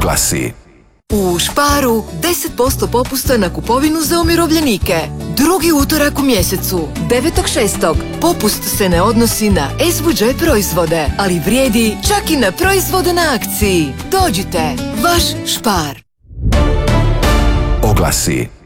Oglasi. U Sparu 10% popusta na kupovinu za umirovljenike. Drugi utorak u mjesecu, 9.6. Popust se ne odnosi na SBG proizvode, ali vrijedi čak i na proizvode na akciji. Dođite, vaš Spar. Oglasi.